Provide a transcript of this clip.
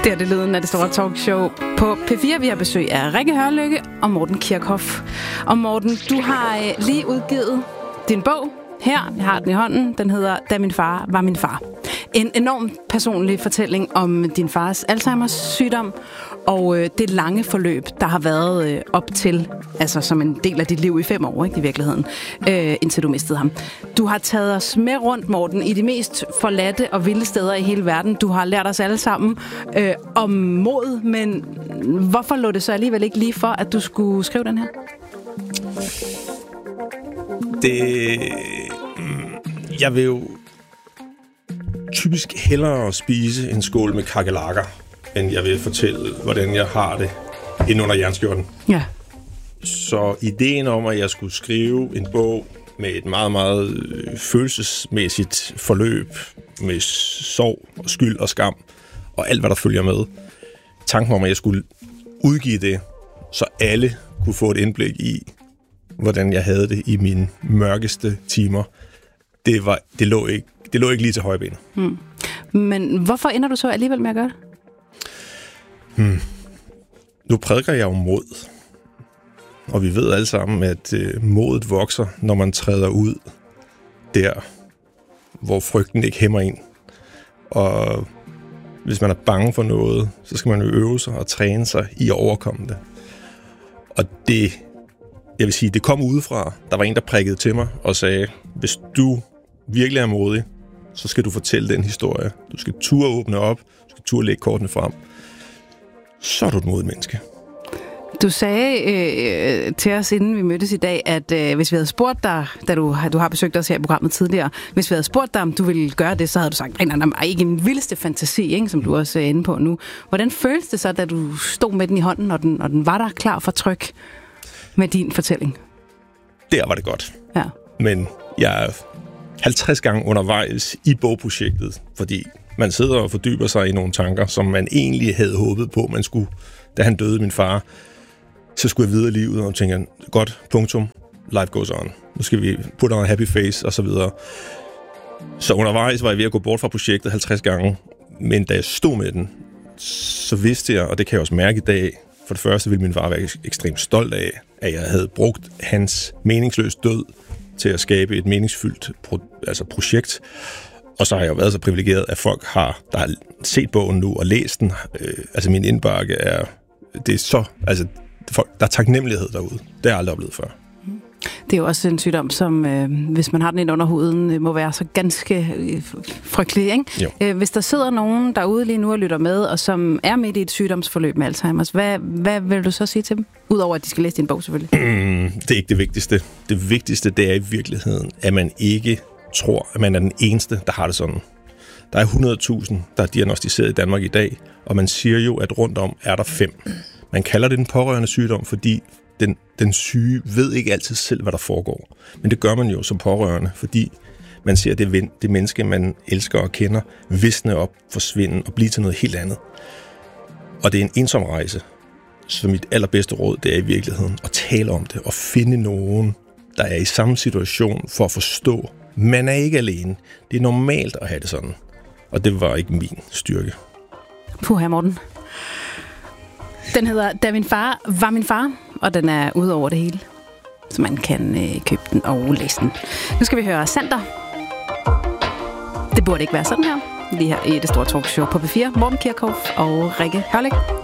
Det er det lyden af det store talkshow på P4. Vi har besøg af Rikke Hørlykke og Morten Kirchhoff. Og Morten, du har lige udgivet din bog her. Jeg har den i hånden. Den hedder Da min far var min far. En enormt personlig fortælling om din fars Alzheimers sygdom og det lange forløb, der har været op til, altså som en del af dit liv i 5 år, ikke, i virkeligheden, indtil du mistede ham. Du har taget os med rundt, Morten, i de mest forladte og vilde steder i hele verden. Du har lært os alle sammen om mod, men hvorfor lå det så alligevel ikke lige for, at du skulle skrive den her? Jeg vil jo typisk hellere spise en skål med kakelakker, end jeg vil fortælle, hvordan jeg har det inde under jernskjorten. Ja. Så ideen om, at jeg skulle skrive en bog med et meget, meget følelsesmæssigt forløb, med sorg og skyld og skam, og alt, hvad der følger med. Tanken om, at jeg skulle udgive det, så alle kunne få et indblik i, hvordan jeg havde det i mine mørkeste timer, det lå ikke lige til højbenet. Men hvorfor ender du så alligevel med at gøre det? Nu prædiker jeg jo mod. Og vi ved alle sammen, at modet vokser, når man træder ud der, hvor frygten ikke hæmmer en. Og hvis man er bange for noget, så skal man jo øve sig og træne sig i at overkomme det. Og jeg vil sige, det kom udefra. Der var en, der prikkede til mig og sagde, hvis du virkelig er modig, så skal du fortælle den historie. Du skal turde åbne op, du skal turde lægge kortene frem. Så er du et modigt menneske. Du sagde til os, inden vi mødtes i dag, at hvis vi havde spurgt dig, da du har besøgt os her i programmet tidligere, hvis vi havde spurgt dig, om du ville gøre det, så havde du sagt, nej, ikke en vildeste fantasi, ikke, som du også er inde på nu. Hvordan føltes det så, da du stod med den i hånden, og den var der klar for tryk med din fortælling? Der var det godt. Ja. Men jeg er 50 gange undervejs i bogprojektet, fordi man sidder og fordyber sig i nogle tanker, som man egentlig havde håbet på, man skulle, da han døde, min far, så skulle jeg videre i livet, og tænker, godt, punktum, life goes on. Nu skal vi put on a happy face, og så videre. Så undervejs var jeg ved at gå bort fra projektet 50 gange, men da jeg stod med den, så vidste jeg, og det kan jeg også mærke i dag, for det første ville min far være ekstremt stolt af, at jeg havde brugt hans meningsløse død til at skabe et meningsfyldt projekt. Og så har jeg jo været så privilegeret, at folk der har set bogen nu og læst den. Min indbakke det er så, folk, der er taknemmelighed derude. Det har jeg aldrig oplevet før. Det er jo også en sygdom, som hvis man har den ind under huden, må være så ganske frygtelig, ikke? Hvis der sidder nogen derude lige nu og lytter med, og som er midt i et sygdomsforløb med Alzheimers, hvad vil du så sige til dem? Udover at de skal læse din bog, selvfølgelig. Det er ikke det vigtigste. Det vigtigste, det er i virkeligheden, at man ikke tror, at man er den eneste, der har det sådan. Der er 100.000, der er diagnosticeret i Danmark i dag, og man siger jo, at rundt om er der 5. Man kalder det en pårørende sygdom, fordi den syge ved ikke altid selv, hvad der foregår. Men det gør man jo som pårørende, fordi man ser det menneske, man elsker og kender, visne op, forsvinde og blive til noget helt andet. Og det er en ensom rejse. Så mit allerbedste råd, det er i virkeligheden at tale om det og finde nogen, der er i samme situation for at forstå. Man er ikke alene. Det er normalt at have det sådan. Og det var ikke min styrke. Puha, Morten. Den hedder Da min far var min far, og den er ude over det hele. Så man kan købe den og læse den. Nu skal vi høre Sander. Det burde ikke være sådan her. Lige her i det store talkshow på P4. Morten Kirchhoff og Rikke Hørlykke.